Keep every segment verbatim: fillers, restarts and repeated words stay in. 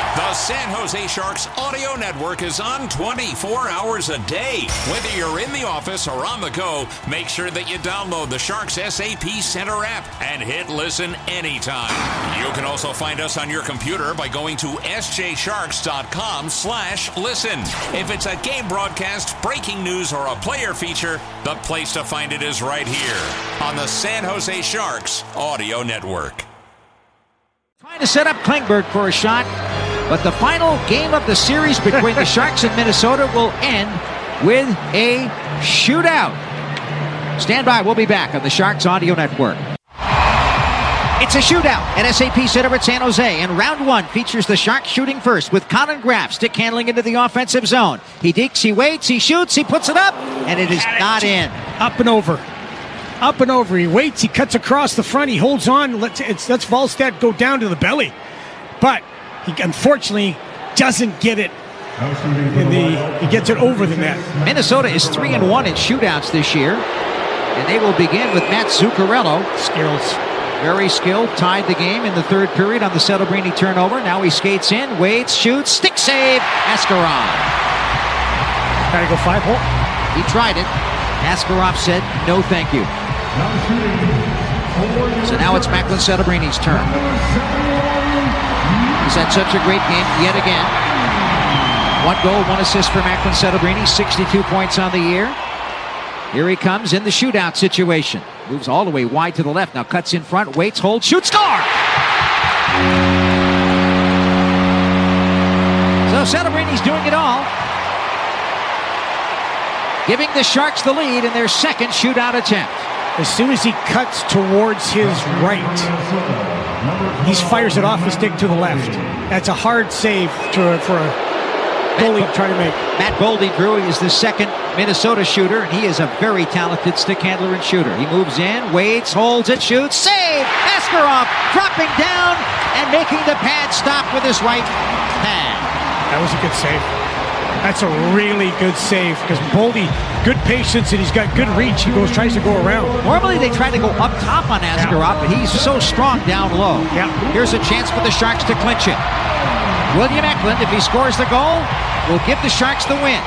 The San Jose Sharks audio network is on twenty-four hours a day. Whether you're in the office or on the go, make sure that you download the Sharks S A P Center app and hit listen anytime. You can also find us on your computer by going to s j sharks dot com slash listen. If it's a game broadcast, breaking news, or a player feature, the place to find it is right here on the San Jose Sharks audio network. Trying to set up Klingberg for a shot, but the final game of the series between the Sharks and Minnesota will end with a shootout. Stand by, we'll be back on the Sharks Audio Network. It's a shootout at S A P Center at San Jose, and round one features the Sharks shooting first with Colin Graff stick handling into the offensive zone. He dekes, he waits, he shoots, he puts it up, and it is not in. Up and over. Up and over. He waits. He cuts across the front. He holds on. Let's, it's, lets Wallstedt go down to the belly. But he unfortunately doesn't get it. In the, he gets it over the net. Minnesota is three and one in shootouts this year. And they will begin with Matt Zuccarello. Skills. Very skilled. Tied the game in the third period on the Celebrini turnover. Now he skates in. Waits. Shoots. Stick save. Askarov. Gotta go five hole. He tried it. Askarov said, no thank you. So now it's Macklin Celebrini's turn. He's had such a great game yet again. One goal, one assist for Macklin Celebrini, sixty-two points on the year. Here he comes in the shootout situation. Moves all the way wide to the left, now cuts in front, waits, holds, shoots, score! So Celebrini's doing it all, giving the Sharks the lead in their second shootout attempt. As soon as he cuts towards his right, he fires it off his stick to the left. That's a hard save to, for a goalie to try to make. Matt Boldy, Drew, is the second Minnesota shooter, and he is a very talented stick handler and shooter. He moves in, waits, holds it, shoots, save! Askarov dropping down and making the pad stop with his right hand. That was a good save. That's a really good save because Boldy, good patience, and he's got good reach. He goes, tries to go around. Normally they try to go up top on Askarov, yeah. But he's so strong down low. Yeah. Here's a chance for the Sharks to clinch it. William Eklund, if he scores the goal, will give the Sharks the win.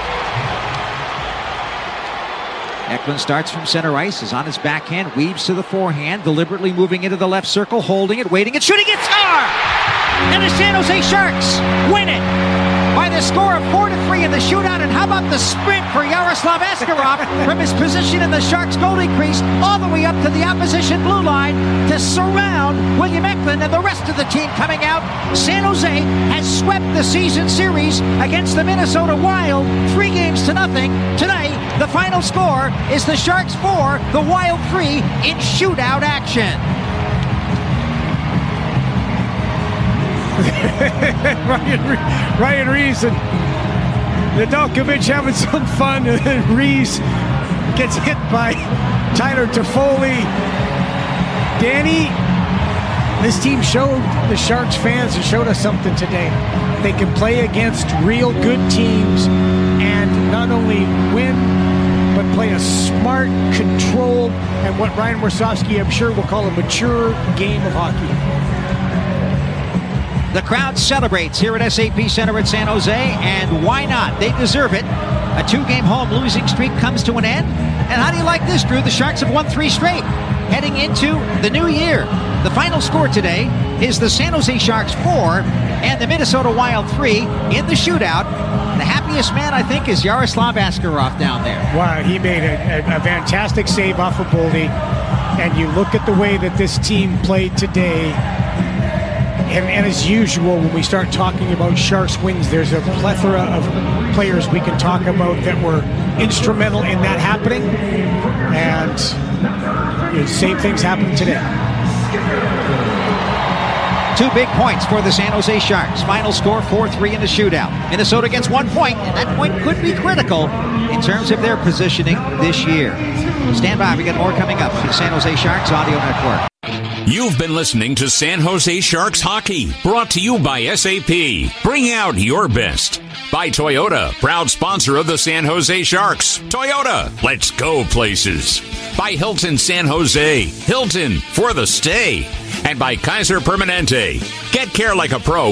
Eklund starts from center ice, is on his backhand, weaves to the forehand, deliberately moving into the left circle, holding it, waiting it, shooting it, score! And the San Jose Sharks win it by the score of four to three in the shootout. And how about the sprint for Yaroslav Askarov from his position in the Sharks goalie crease all the way up to the opposition blue line to surround William Eklund and the rest of the team coming out. San Jose has swept the season series against the Minnesota Wild three games to nothing. Today, the final score is the Sharks four, the Wild three in shootout action. Ryan, Ryan Reeves and Nedeljkovic having some fun, and then Reeves gets hit by Tyler Toffoli. Danny, this team showed the Sharks fans and showed us something today. They can play against real good teams and not only win, but play a smart, controlled, and what Ryan Warsofsky, I'm sure, will call a mature game of hockey. The crowd celebrates here at S A P Center at San Jose, and why not? They deserve it. A two-game home losing streak comes to an end. And how do you like this, Drew? The Sharks have won three straight, heading into the new year. The final score today is the San Jose Sharks four and the Minnesota Wild three in the shootout. The happiest man, I think, is Yaroslav Askarov down there. Wow, he made a, a, a fantastic save off of Boldy. And you look at the way that this team played today. And, and as usual, when we start talking about Sharks wins, there's a plethora of players we can talk about that were instrumental in that happening. And you know, same things happened today. Two big points for the San Jose Sharks. Final score four three in the shootout. Minnesota gets one point, and that point could be critical in terms of their positioning this year. Stand by, we got more coming up on the San Jose Sharks Audio Network. You've been listening to San Jose Sharks Hockey, brought to you by S A P. Bring out your best. By Toyota, proud sponsor of the San Jose Sharks. Toyota, let's go places. By Hilton San Jose, Hilton for the stay. And by Kaiser Permanente. Get care like a pro